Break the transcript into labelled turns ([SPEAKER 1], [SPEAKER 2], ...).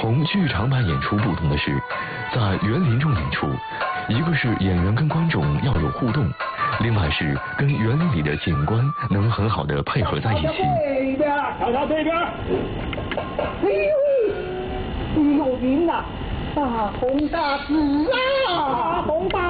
[SPEAKER 1] 同剧场版演出不同的是，在园林中演出，一个是演员跟观众要有互动，另外是跟园林里的景观能很好的配合在一起。
[SPEAKER 2] 瞧瞧这边，哎呦，有云呐，大红大紫啊，大红大。